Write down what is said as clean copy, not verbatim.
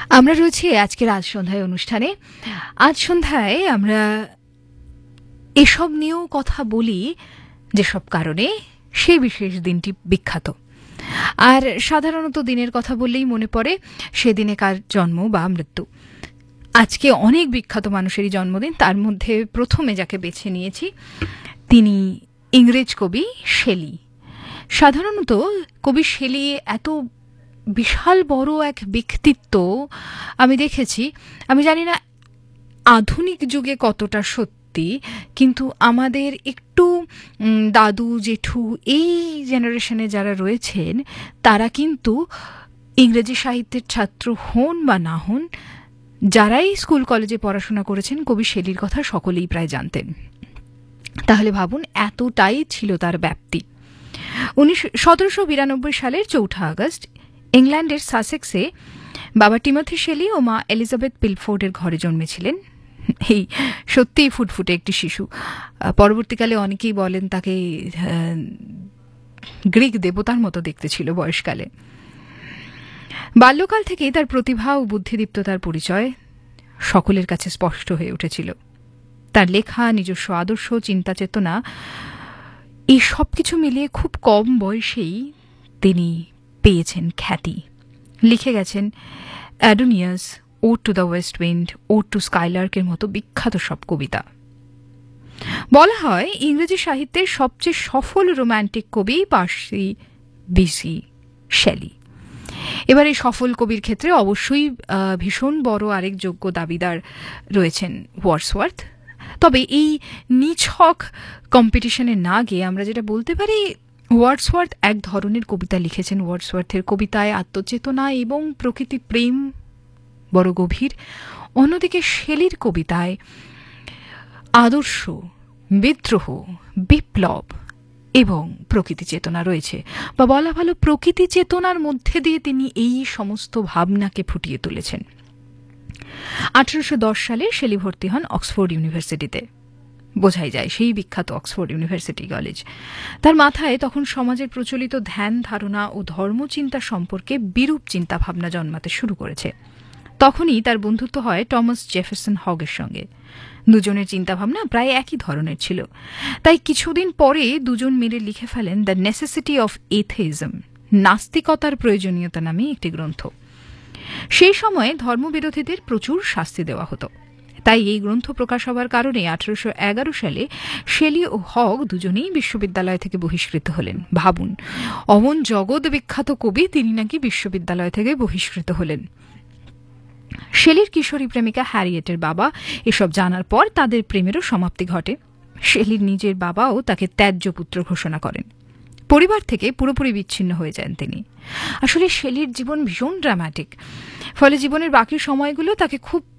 আমরা রয়েছি আজকের আজ সন্ধ্যায় অনুষ্ঠানে। আজ সন্ধ্যায় আমরা এসব নিয়েও কথা বলি যেসব কারণে সেই বিশেষ দিনটি বিখ্যাত। আর সাধারণত দিনের কথা বললেই মনে পড়ে সেদিনে কার জন্ম বা মৃত্যু। আজকে অনেক বিখ্যাত মানুষেরই জন্মদিন, তার মধ্যে প্রথমে যাকে বেছে নিয়েছি তিনি ইংরেজ কবি শেলি। সাধারণত কবি শেলি এত বিশাল বড় এক ব্যক্তিত্ব আমি দেখেছি, আমি জানি না আধুনিক যুগে কতটা সত্যি, কিন্তু আমাদের একটু দাদু জেঠু এই জেনারেশনে যারা রয়েছেন তারা কিন্তু ইংরেজি সাহিত্যের ছাত্র হন বা না হন, যারাই স্কুল কলেজে পড়াশোনা করেছেন কবি শেলির কথা সকলেই প্রায় জানতেন। তাহলে ভাবুন এতটাই ছিল তার ব্যাপ্তি। 1792 সালের 4 আগস্ট ইংল্যান্ডের সাসেক্সে বাবা টিমথি শেলি ও মা এলিজাবেথ পিলফোর্ডের ঘরে জন্মেছিলেন এই সত্যিই ফুটফুটে একটি শিশু। পরবর্তীকালে অনেকেই বলেন তাকে গ্রিক দেবতার মতো দেখতে ছিল বয়সকালে। বাল্যকাল থেকেই তার প্রতিভা ও বুদ্ধিদীপ্ততার পরিচয় সকলের কাছে স্পষ্ট হয়ে উঠেছিল। তার লেখা, নিজস্ব আদর্শ, চিন্তা চেতনা এই সব কিছু মিলিয়ে খুব কম বয়সেই তিনি পেয়েছেন খ্যাতি। লিখে গেছেন অ্যাডোনিয়াস, ode to the West wind, ode to স্কাইলার্কের মতো বিখ্যাত সব কবিতা। বলা হয় ইংরেজি সাহিত্যের সবচেয়ে সফল রোম্যান্টিক কবি পার্সি বিসি শেলি। এবার এই সফল কবির ক্ষেত্রে অবশ্যই ভীষণ বড় আরেক যোগ্য দাবিদার রয়েছেন ওয়ার্ডসওয়ার্থ। তবে এই নিছক কম্পিটিশনে না গিয়ে আমরা যেটা বলতে পারি, ওয়ার্ডসওয়ার্থ এক ধরনের কবিতা লিখেছেন। ওয়ার্ডসওয়ার্থের কবিতায় আত্মচেতনা এবং প্রকৃতি প্রেম বড় গভীর। অন্যদিকে শেলির কবিতায় আদর্শ, বিদ্রোহ, বিপ্লব এবং প্রকৃতি চেতনা রয়েছে, বা বলা ভালো প্রকৃতি চেতনার মধ্যে দিয়ে তিনি এই সমস্ত ভাবনাকে ফুটিয়ে তুলেছেন। 1810 সালে শেলি ভর্তি হন অক্সফোর্ড ইউনিভার্সিটিতে। বোঝাই যায় সেই বিখ্যাত অক্সফোর্ড ইউনিভার্সিটি কলেজ। তার মাথায় তখন সমাজের প্রচলিত ধ্যান ধারণা ও ধর্মচিন্তা সম্পর্কে বিরূপ চিন্তা ভাবনা জন্মাতে শুরু করেছে। তখনই তার বন্ধুত্ব হয় টমাস জেফারসন হগের সঙ্গে। দুজনের চিন্তাভাবনা প্রায় একই ধরনের ছিল। তাই কিছুদিন পরে দুজন মিলে লিখে ফেলেন দ্য নেসেসিটি অফ এথেইজম, নাস্তিকতার প্রয়োজনীয়তা নামে একটি গ্রন্থ। সেই সময়ে ধর্মবিরোধীদের প্রচুর শাস্তি দেওয়া হতো। তাই এই গ্রন্থ প্রকাশ হবার কারণে 1811 সালে শেলি ও হগ দুজনেই বিশ্ববিদ্যালয় থেকে বহিষ্কৃত হলেন। ভাবুন, অমন জগৎ বিখ্যাত কবি, তিনি নাকি বিশ্ববিদ্যালয় থেকে বহিষ্কৃত হলেন। শেলির কিশোরী প্রেমিকা হ্যারিয়েটের বাবা এসব জানার পর তাদের প্রেমেরও সমাপ্তি ঘটে। শেলির নিজের বাবাও তাকে ত্যায্য পুত্র ঘোষণা করেন। পরিবার থেকে পুরোপুরি বিচ্ছিন্ন হয়ে যান তিনি। আসলে শেলির জীবন ভীষণ ড্রামাটিক, ফলে জীবনের বাকি সময়গুলো তাকে খুব